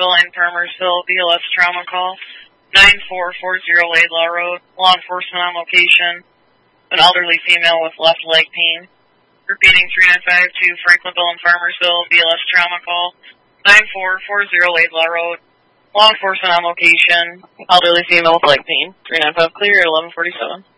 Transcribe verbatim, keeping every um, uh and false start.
Line, Farmersville, B L S trauma call, nine four four zero Laidlaw Road, law enforcement on location, an elderly female with left leg pain. Repeating three nine five two Franklinville and Farmersville, B L S trauma call, nine four four zero Laidlaw Road, law enforcement on location, elderly female with leg pain, three nine five clear, eleven forty-seven.